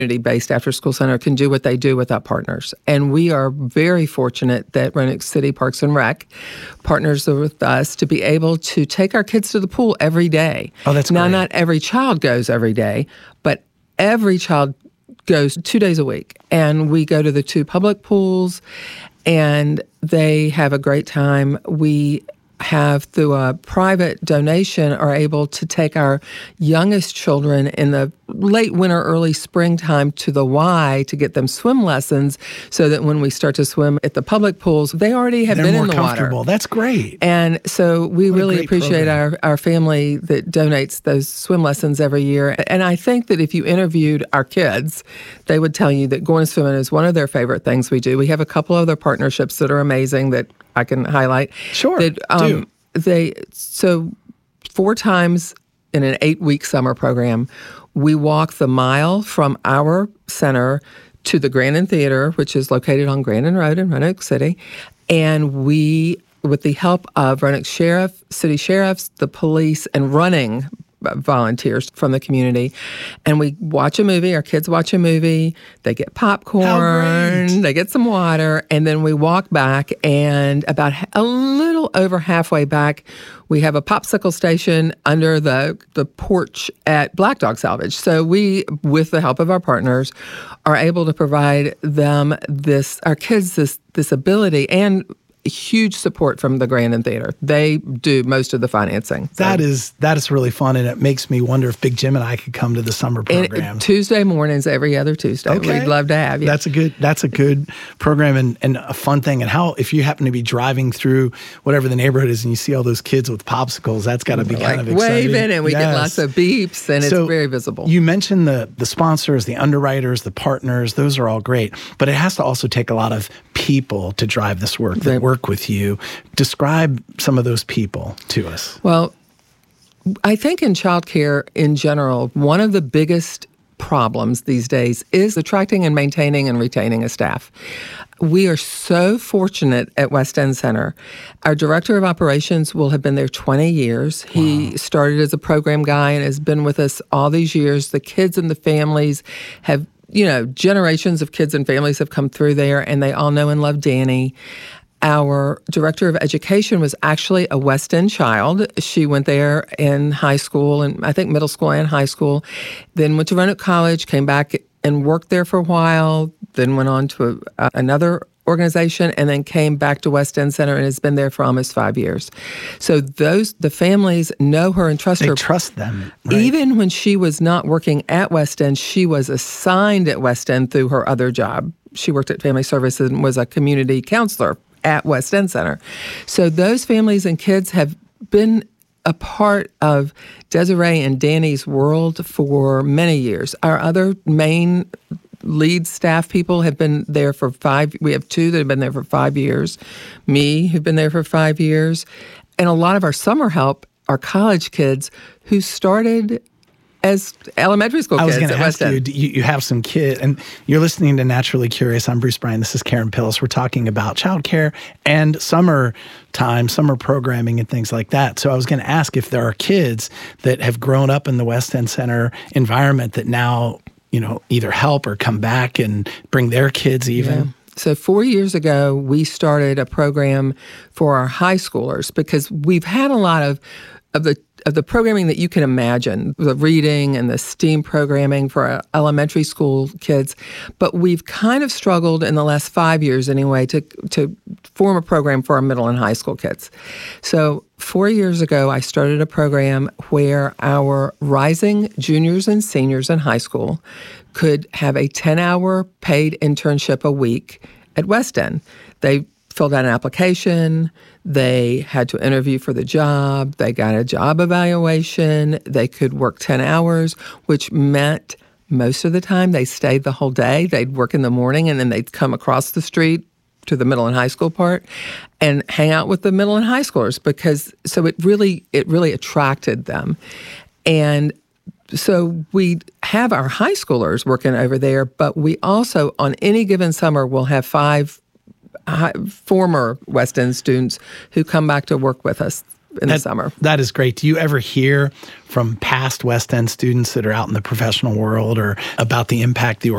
community-based after-school center can do what they do without partners. And we are very fortunate that Roanoke City Parks and Rec partners with us to be able to take our kids to the pool every day. Oh, that's now, great. Not every child goes every day, but every child goes 2 days a week. And we go to the 2 public pools, and they have a great time. We have, through a private donation, are able to take our youngest children in the late winter, early springtime to the Y to get them swim lessons, so that when we start to swim at the public pools, they already have been in the water. That's great. And so we really appreciate our family that donates those swim lessons every year. And I think that if you interviewed our kids, they would tell you that going swimming is one of their favorite things we do. We have a couple other partnerships that are amazing that I can highlight. Sure, do. So 4 times in an 8-week summer program, we walk the mile from our center to the Grandin Theater, which is located on Grandin Road in Roanoke City. And we, with the help of Roanoke Sheriff, city sheriffs, the police, and running volunteers from the community, and we watch a movie. Our kids watch a movie. They get popcorn. They get some water, and then we walk back. And about a little over halfway back, we have a popsicle station under the porch at Black Dog Salvage. So we, with the help of our partners, are able to provide them our kids this ability and huge support from the Grandin Theater. They do most of the financing. So. That is really fun, and it makes me wonder if Big Jim and I could come to the summer program. Tuesday mornings, every other Tuesday. Okay. We'd love to have you. That's a good program and a fun thing. And how, if you happen to be driving through whatever the neighborhood is and you see all those kids with popsicles, that's got to be kind of exciting. Waving, and we get lots of beeps, and it's very visible. You mentioned the sponsors, the underwriters, the partners. Those are all great, but it has to also take a lot of people to drive this work. Work with you. Describe some of those people to us. Well, I think in childcare in general, one of the biggest problems these days is attracting and maintaining and retaining a staff. We are so fortunate at West End Center. Our director of operations will have been there 20 years. Wow. He started as a program guy and has been with us all these years. The kids and the families have, generations of kids and families have come through there, and they all know and love Danny. Our director of education was actually a West End child. She went there in high school, and I think middle school and high school, then went to Roanoke College, came back and worked there for a while, then went on to another organization, and then came back to West End Center and has been there for almost 5 years. So the families know her and trust her. They trust them. Right? Even when she was not working at West End, she was assigned at West End through her other job. She worked at Family Services and was a community counselor at West End Center. So those families and kids have been a part of Desiree and Danny's world for many years. Our other main lead staff people have been there for we have 2 that have been there for 5 years. Me, who've been there for 5 years. And a lot of our summer help are college kids who started as elementary school kids at West End. I was going to ask you have some kids, and you're listening to Naturally Curious. I'm Bruce Bryan. This is Karen Pillis. We're talking about childcare and summer time, summer programming, and things like that. So I was going to ask if there are kids that have grown up in the West End Center environment that now, either help or come back and bring their kids even. Yeah. So 4 years ago, we started a program for our high schoolers, because we've had a lot of the programming that you can imagine, the reading and the STEAM programming for our elementary school kids. But we've kind of struggled in the last 5 years anyway to form a program for our middle and high school kids. So 4 years ago, I started a program where our rising juniors and seniors in high school could have a 10-hour paid internship a week at West End. They filled out an application. They had to interview for the job. They got a job evaluation. They could work 10 hours, which meant most of the time they stayed the whole day. They'd work in the morning, and then they'd come across the street to the middle and high school part and hang out with the middle and high schoolers, so it really attracted them. And so we have our high schoolers working over there, but we also, on any given summer, will have 5 former West End students who come back to work with us. in the summer. That is great. Do you ever hear from past West End students that are out in the professional world or about the impact the